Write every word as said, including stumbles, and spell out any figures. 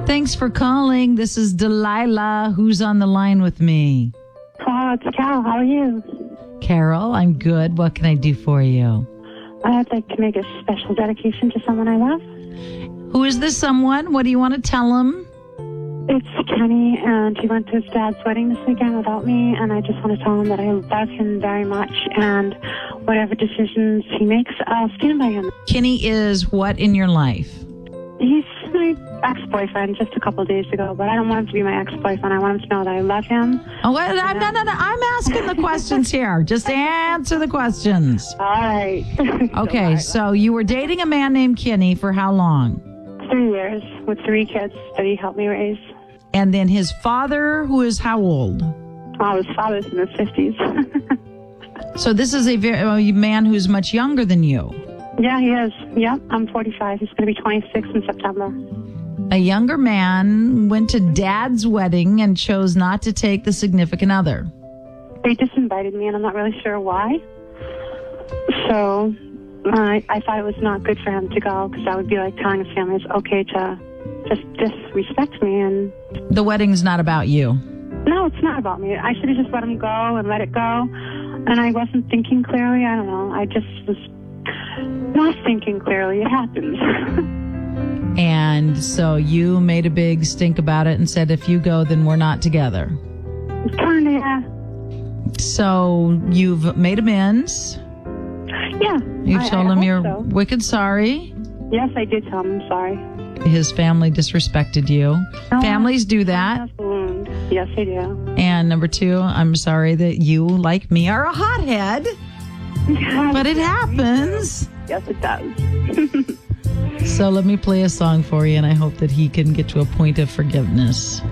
Thanks for calling. This is Delilah. Who's on the line with me? Hello, it's Carol. How are you? Carol, I'm good. What can I do for you? I'd like to make a special dedication to someone I love. Who is this someone? What do you want to tell him? It's Kenny, and he went to his dad's wedding this weekend without me, and I just want to tell him that I love him very much, and whatever decisions he makes, I'll stand by him. Kenny is what in your life? He's my ex-boyfriend just a couple of days ago, but I don't want him to be my ex-boyfriend. I want him to know that I love him. Oh, wait, I'm, no, no, no. I'm asking the questions here. Just answer the questions. All right. Okay, so you were dating a man named Kenny for how long? Three years with three kids that he helped me raise. And then his father, who is how old? Oh, his father's in his fifties. So this is a, very, a man who's much younger than you. Yeah, he is. Yep, I'm forty-five. He's going to be twenty-six in September. A younger man went to dad's wedding and chose not to take the significant other. They disinvited me, and I'm not really sure why. So I, I thought it was not good for him to go, because that would be like telling his family it's okay to just disrespect me. And the wedding's not about you. No, it's not about me. I should have just let him go and let it go. And I wasn't thinking clearly. I don't know. I just was not thinking clearly. It happens. And so you made a big stink about it and said, if you go, then we're not together. Kind of, yeah. So you've made amends. Yeah. You've I, told I him you're so. wicked sorry. Yes, I did tell him I'm sorry. His family disrespected you. No, Families do that. Yes, they do. And number two, I'm sorry that you, like me, are a hothead. Yes, but it happens. Yes, it does. So let me play a song for you, and I hope that he can get to a point of forgiveness.